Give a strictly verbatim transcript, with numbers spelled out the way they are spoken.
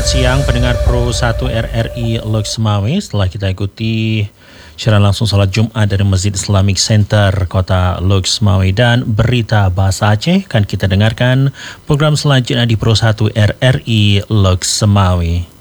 siang pendengar Pro satu R R I Lux Semawi. Setelah kita ikuti siaran langsung salat Jumat dari Masjid Islamic Center Kota Lux Semawi dan berita bahasa Aceh, kan kita dengarkan program selanjutnya di Pro satu R R I Lux Semawi.